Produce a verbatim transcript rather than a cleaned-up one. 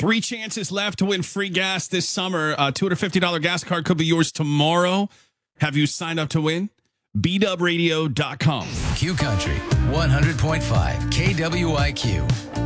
Three chances left to win free gas this summer. A two hundred fifty dollars gas card could be yours tomorrow. Have you signed up to win? b dub radio dot com. Q Country, one hundred point five K W I Q.